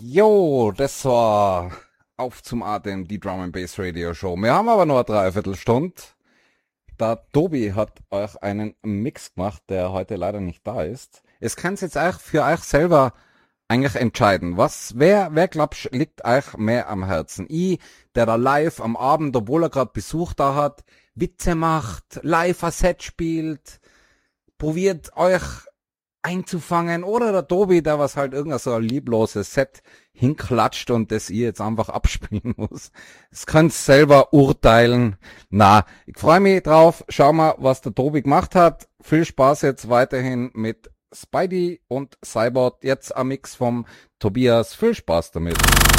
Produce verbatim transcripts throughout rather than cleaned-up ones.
Jo, das war auf zum Atem, die Drum and Bass Radio Show. Wir haben aber nur eine Dreiviertelstunde. Der Tobi hat euch einen Mix gemacht, der heute leider nicht da ist. Es kann jetzt euch für euch selber eigentlich entscheiden. Was, wer, wer glaubt, liegt euch mehr am Herzen? Ich, der da live am Abend, obwohl er gerade Besuch da hat, Witze macht, live ein Set spielt, probiert euch einzufangen, oder der Tobi, der was halt irgendein so ein liebloses Set hinklatscht und das ihr jetzt einfach abspielen muss. Das könnt selber urteilen. Na, ich freue mich drauf. Schau mal, was der Tobi gemacht hat. Viel Spaß jetzt weiterhin mit Spidey und Cybot. Jetzt ein Mix vom Tobias. Viel Spaß damit.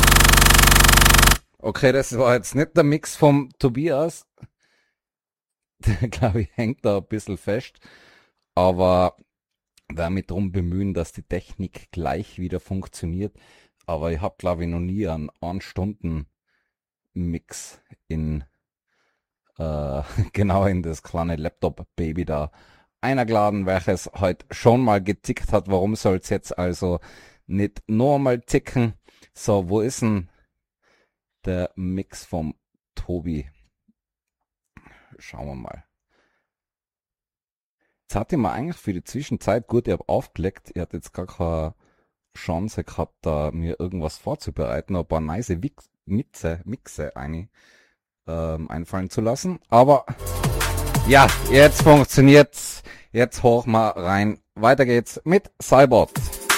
Okay, das war jetzt nicht der Mix vom Tobias. Der, glaube ich, hängt da ein bisschen fest. Aber werde mich darum bemühen, dass die Technik gleich wieder funktioniert. Aber ich habe, glaube ich, noch nie einen ein-Stunden-Mix in äh, genau in das kleine Laptop-Baby da eingeladen, welches heute schon mal getickt hat. Warum soll es jetzt also nicht nur mal ticken? So, wo ist denn der Mix vom Tobi? Schauen wir mal. Jetzt hatte ich mir eigentlich für die Zwischenzeit, gut, ich habe aufgelegt, ich hatte jetzt gar keine Chance gehabt, da mir irgendwas vorzubereiten, ein paar nice Wix, Mixe, Mixe eine, ähm, einfallen zu lassen. Aber ja, jetzt funktioniert's. Jetzt hoch mal rein. Weiter geht's mit Cybot.